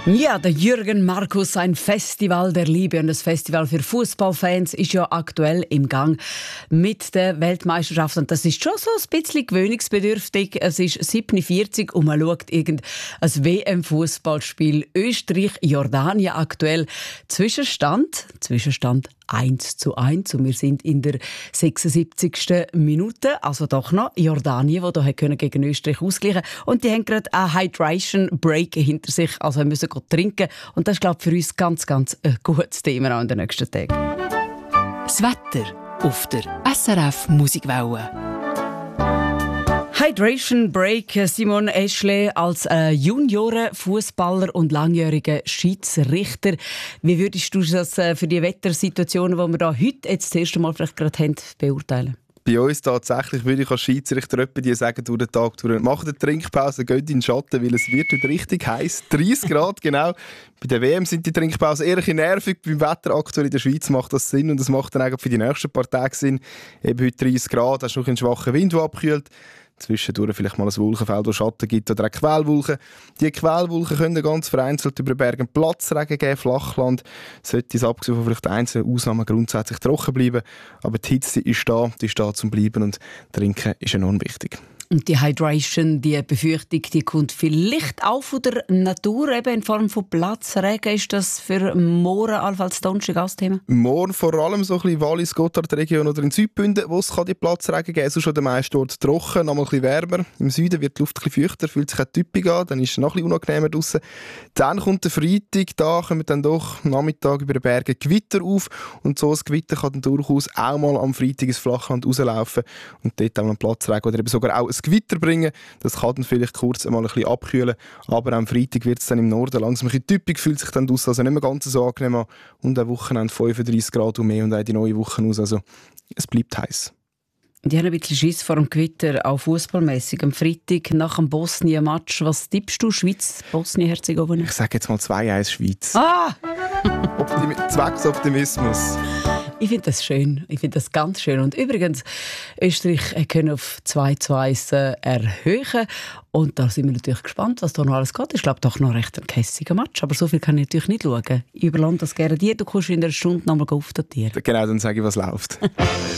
Ja, der Jürgen Markus, ein Festival der Liebe und das Festival für Fußballfans ist ja aktuell im Gang mit der Weltmeisterschaft und das ist schon so ein bisschen gewöhnungsbedürftig. Es ist 47 und man schaut ein WM-Fußballspiel Österreich-Jordanien aktuell. Zwischenstand 1:1 und wir sind in der 76. Minute, also doch noch Jordanien, die hier gegen Österreich ausgleichen können. Und die haben gerade einen Hydration Break hinter sich, also müssen trinken. Und das ist, glaube ich, für uns ganz ein gutes Thema auch in den nächsten Tagen. Das Wetter auf der SRF Musikwelle. Hydration Break. Simon Eschle als Junioren-Fußballer und langjähriger Schiedsrichter. Wie würdest du das für die Wettersituationen, die wir da heute jetzt das erste Mal vielleicht gerade haben, beurteilen? Bei uns tatsächlich würde ich als Schiedsrichter die sagen, durch den Tag durch. Macht eine Trinkpause, geht in den Schatten, weil es wird wieder richtig heiß. 30 Grad, genau. Bei der WM sind die Trinkpausen eher ein bisschen nervig. Beim Wetter aktuell in der Schweiz macht das Sinn und das macht dann auch für die nächsten paar Tage Sinn. Eben heute 30 Grad, hast noch einen schwachen Wind, der abkühlt. Zwischendurch vielleicht mal ein Wolkenfeld, wo Schatten gibt, oder auch Quellwolken. Die Quellwolken können ganz vereinzelt über Bergen Platzregen geben. Flachland sollte es abgesehen von vielleicht einzelnen Ausnahmen grundsätzlich trocken bleiben. Aber die Hitze ist da zum Bleiben und Trinken ist enorm wichtig. Und die Hydration, die Befürchtung, die kommt vielleicht auch von der Natur, eben in Form von Platzregen. Ist das für morgen allenfalls Donnerstag als Thema? Morgen vor allem so ein bisschen Wallis-Gotthard-Region oder in Südbünden, wo es die Platzregen geben kann. So schon der meiste Ort trocken, noch mal ein bisschen wärmer. Im Süden wird die Luft ein bisschen feuchter, fühlt sich auch typisch an, dann ist es noch ein bisschen unangenehmer draussen. Dann kommt der Freitag, da kommen dann doch am Nachmittag über den Bergen Gewitter auf und so ein Gewitter kann dann durchaus auch mal am Freitag ins Flachland rauslaufen und dort auch mal einen Platzregen oder eben sogar auch ein Gewitter bringen. Das kann dann vielleicht kurz einmal ein bisschen abkühlen, aber am Freitag wird es dann im Norden langsam ein bisschen typisch, fühlt sich dann aus, also nicht mehr ganz so angenehm an. Und am Wochenende 35 Grad und mehr und auch die neue Woche aus, also es bleibt heiß. Die haben ein bisschen Schiss vor dem Gewitter, auch fußballmäßig. Am Freitag nach dem Bosnien-Match, was tippst du? Schweiz, Bosnien-Herzegowina? Ich sage jetzt mal 2-1 Schweiz. Ah! Zwecks Optimismus. Ich finde das schön. Ich finde das ganz schön. Und übrigens, Österreich können auf 2:1 erhöhen. Und da sind wir natürlich gespannt, was da noch alles geht. Ich glaube, doch noch recht ein kässiger Match. Aber so viel kann ich natürlich nicht schauen. Ich überlasse das gerne dir. Du kannst in einer Stunde noch mal aufdatieren. Genau, dann sage ich, was läuft.